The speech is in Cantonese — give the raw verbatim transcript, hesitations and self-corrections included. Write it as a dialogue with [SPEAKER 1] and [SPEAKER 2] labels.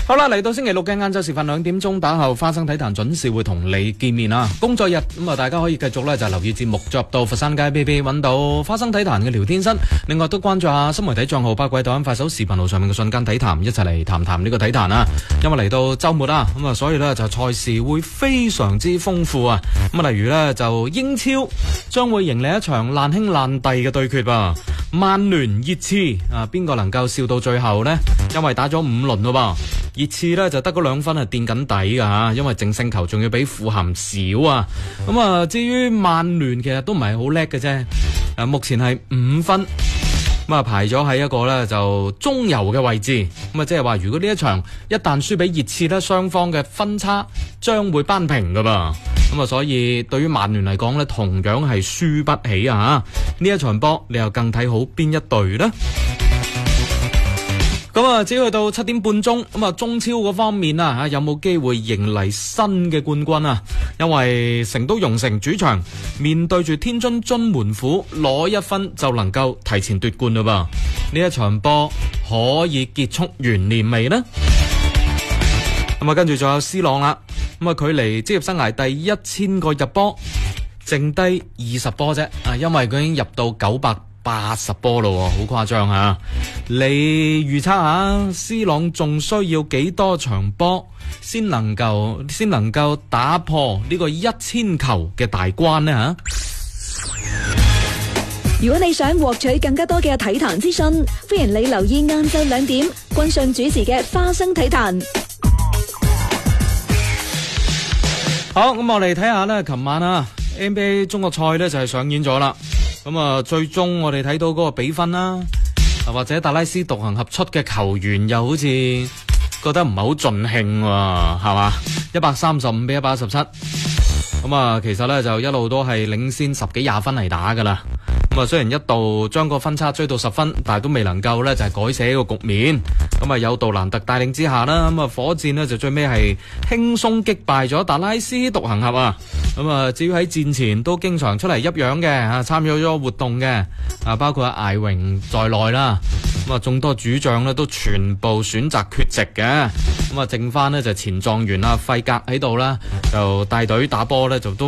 [SPEAKER 1] 好啦，嚟到星期六嘅晏晝時分兩點鐘打後，花生體壇準時會同你見面啊！工作日咁啊，大家可以繼續咧就留意節目，進入到佛山街 B B 揾到花生體壇嘅聊天室。另外都關注下新媒體賬號八卦抖音、快手視頻號上面嘅瞬間體壇，一齊嚟談談呢個體壇啊！因為嚟到週末啦，咁啊，所以呢就賽事會非常之豐富啊！咁啊，例如呢，就英超將會迎嚟一場爛兄爛弟嘅對決噃，曼聯熱刺啊，邊個能夠笑到最後呢？因為打咗五輪咯噃。熱刺呢就得嗰兩分係墊緊底噶吓，因為淨勝球仲要比富咸少啊。咁啊，至於曼聯其實都唔係好叻嘅啫。誒，目前係五分，咁啊排咗喺一個呢就中游嘅位置。咁啊，即係話如果呢一場一旦輸俾熱刺呢，雙方嘅分差將會扳平噶噃。咁啊，所以對於曼聯嚟講呢，同樣係輸不起啊。呢一場波你又更睇好邊一隊呢？咁啊，只要去到七點半鐘，咁啊，中超嗰方面啊，吓有冇機會迎嚟新嘅冠軍啊？因為成都蓉城主場面對住天津津門虎，攞一分就能夠提前奪冠嘞噃。呢一場波可以結束懸念未呢？咁啊，跟住仲有 C 朗啦，咁啊，距離職業生涯第一千個入波，剩低二十波啫。啊，因為佢已經入到九百八十波咯，好誇張啊！你預測下 C 朗仲需要幾多場波先能夠先能夠打破呢個一千球嘅大關呢？吓！
[SPEAKER 2] 如果你想獲取更加多嘅體壇資訊，歡迎你留意晏晝兩點君信主持嘅花生體壇。
[SPEAKER 1] 好，咁我哋睇下呢，琴晚啊 N B A 中國賽呢就係上演咗啦。咁啊，最終我哋睇到嗰個比分啦，或者達拉斯獨行俠出嘅球員又好似覺得唔係好盡興喎，係嘛？一百三十五比一百一十七，咁啊，其實咧就一路都係領先十幾廿分嚟打噶啦。咁啊，雖然一度將個分差追到十分，但係都未能夠咧就係改寫個局面。咁啊，有杜蘭特帶領之下啦，咁啊，火箭呢就最尾係輕鬆擊敗咗達拉斯獨行俠啊。咁啊，至於喺戰前都經常出嚟揖養嘅啊，參與咗活動嘅啊，包括阿艾榮在內啦。咁啊，眾多主將呢都全部選擇缺席嘅。咁啊，剩翻呢就前狀元啊費格喺度啦，就帶隊打波呢就都